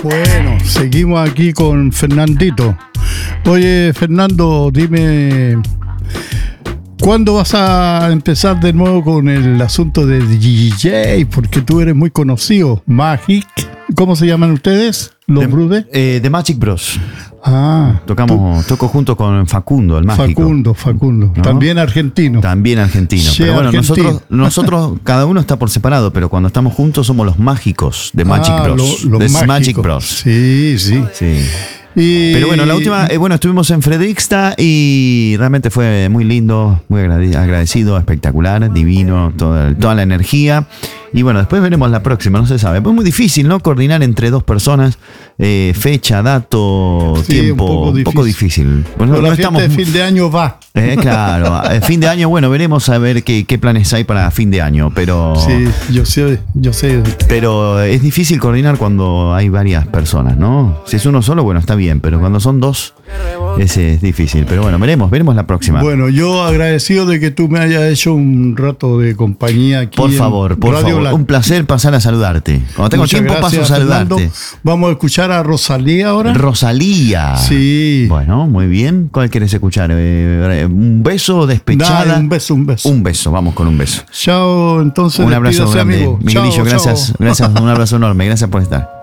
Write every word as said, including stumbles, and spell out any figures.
Bueno, seguimos aquí con Fernandito. Oye, Fernando, dime, ¿cuándo vas a empezar de nuevo con el asunto de D J? Porque tú eres muy conocido. Magic, ¿cómo se llaman ustedes? ¿Los The, Brudes? Eh, The Magic Bros. Ah, Tocamos, tú, toco junto con Facundo, el mágico. Facundo, Facundo. ¿No? También argentino. También argentino. Sí, pero bueno, argentino. nosotros, nosotros, cada uno está por separado, pero cuando estamos juntos somos los mágicos de Magic Ah, Bros. lo- los The mágicos. Magic Bros. Sí, sí. Sí. Y... Pero bueno, la última, eh, bueno, estuvimos en Fredrikstad y realmente fue muy lindo, muy agrade- agradecido, espectacular, divino, toda, toda la energía. Y bueno, después veremos la próxima, no se sabe. Pues muy difícil, ¿no? Coordinar entre dos personas, eh, fecha, dato, Sí, tiempo, un poco un poco difícil. Pues no- Pero la no fiesta estamos de muy- fin de año va. Eh, claro, el fin de año, bueno, veremos a ver qué, qué planes hay para fin de año, pero, Sí, yo sé, yo sé. pero es difícil coordinar cuando hay varias personas, ¿no? Si es uno solo, bueno, está bien, pero cuando son dos, ese es difícil. Pero bueno, veremos, veremos la próxima. Bueno, yo agradecido de que tú me hayas hecho un rato de compañía aquí. Por en favor, por Radio favor, La- un placer pasar a saludarte. Cuando tengo Muchas tiempo paso a gracias, saludarte. Fernando. Vamos a escuchar a Rosalía ahora. Rosalía. Sí. Bueno, muy bien. ¿Cuál quieres escuchar? Eh, ¿Un beso despechada? Dale, un beso, un beso. Un beso, vamos con un beso. Chao, entonces. Un abrazo despídase, grande. amigo. Miguelillo, Chao, gracias, chao. gracias, un abrazo enorme. Gracias por estar.